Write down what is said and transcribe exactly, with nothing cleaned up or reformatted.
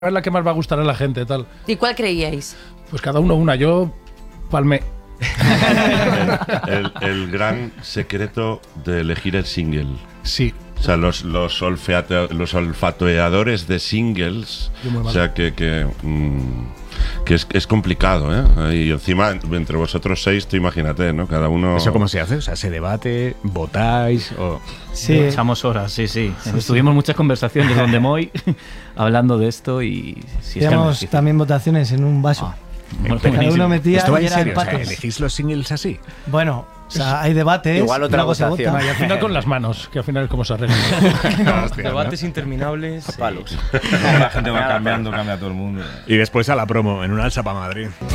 es la que más va a gustar a la gente, tal. ¿Y cuál creíais? Pues cada uno una, yo palmé. el, el, el gran secreto de elegir el single. Sí. O sea, los, los, olfate, los olfatoeadores de singles, o sea, que, que, mmm, que es, es complicado, ¿eh? Y encima, entre vosotros seis, tú imagínate, ¿no? Cada uno... ¿Eso cómo se hace? O sea, ¿se debate? ¿Votáis? O... Sí. Echamos horas, sí, sí. sí Estuvimos sí. muchas conversaciones donde Moy hablando de esto y... Si Teníamos es que también votaciones en un vaso. Ah, bueno, cada uno metía ¿Esto y en serio? empates. O sea, ¿elegís los singles así? Bueno, o sea, hay debates. Igual otra votación. Se vota. Y al final con las manos, que al final es como se arregla. Hostia, debates ¿no? interminables. A palos. Sí. La gente va cambiando, cambia todo el mundo. Y después a la promo, en una alza para Madrid.